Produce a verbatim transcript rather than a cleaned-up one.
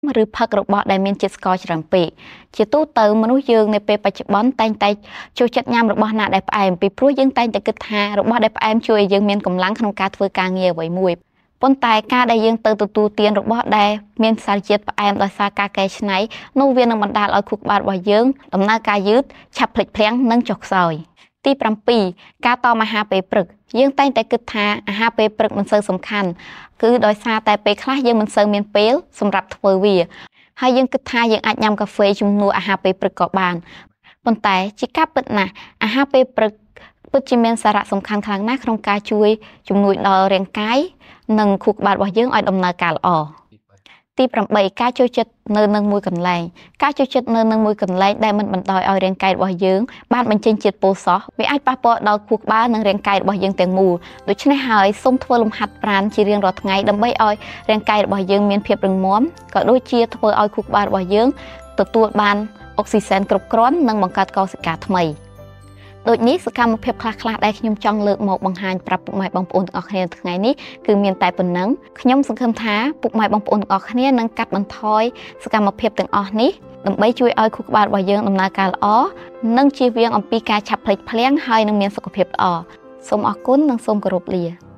ឬផឹករបស់ដែលមានជាតិស្ករច្រើនពេកជាទូទៅមនុស្សយើងនៅពេលបច្ចុប្បន្នតែងតែចូលចិត្តញ៉ាំរបស់ណាដែលផ្អែមពីព្រោះយើងតែងតែគិតថារបស់ដែលផ្អែមជួយឲ្យយើងមានកម្លាំងក្នុងការធ្វើការងារអ្វីមួយប៉ុន្តែការដែលយើងទៅទទួលទានរបស់ដែលមានសារជាតិផ្អែមដោយសារការកែច្នៃនោះវានឹងបណ្ដាលឲ្យខួរក្បាលរបស់យើងដំណើរការយឺតឆាប់ភ្លេចភ្លាំងនិងចុះខ្សោយទីប្រាំពីរការតមអាហារពេលព្រឹកយើងតែងតែគិតថាអាហារពេលព្រឹកមិនសូវសំខាន់គឺដោយសារតែពេលខ្លះយើងមិនសូវមានពេលសម្រាប់ធ្វើវាហើយយើងគិតថាយើងអាចញ៉ាំកាហ្វេជំនួសអាហារពេលព្រឹកក៏បានប៉ុន្តែជាការពិតណាស់អាហារពេលព្រឹកពិតជាមានសារៈសំខាន់ខ្លាំងណាស់ក្នុងការជួយជំនួយដល់រាងកាយនិងខួរក្បាលរបស់យើងឲ្យដំណើរការល្អទីប្រាំបីការចូលចិត្តនៅនឹងមួយកន្លែងការចូលចិត្តនៅនឹងមួយកន្លែងដែលមិនបណ្ដោយឲ្យរាងកាយរបស់យើងបានបញ្ចេញជាតិប៉ូសោះវាអាចប៉ះពាល់ដល់ខួរក្បាលនិងរាងកាយរបស់យើងទាំងមូលដូច្នេះហើយសូមធ្វើលំហាត់ប្រាណជារៀងរាល់ថ្ងៃដើម្បីឲ្យរាងកាយរបស់យើងមានភាពរឹងមាំក៏ដូចជាធ្វើឲ្យខួរក្បាលរបស់យើងទទួលបានអុកស៊ីសែនគ្រប់គ្រាន់និងបង្កើតកោសិកាថ្មីដូចនេះសកម្មភាពខ្លះៗដែលខ្ញុំចង់លើកមកបង្ហាញប្រាប់ពុកម៉ែបងប្អូនទាំងអស់គ្នាថ្ងៃនេះគឺមានតែប៉ុណ្ណឹងខ្ញុំសង្ឃឹមថាពុកម៉ែបងប្អូនទាំងអស់គ្នានឹងកាត់បន្ថយសកម្មភាពទាំងអស់នេះដើម្បីជួយឲ្យខួរក្បាលរបស់យើងដំណើរការល្អនិងជៀសវាងអំពីការឆាប់ភ្លេចភ្លាំងហើយនឹងមានសុខភាពល្អសូមអរគុណនិងសូមគោរពលា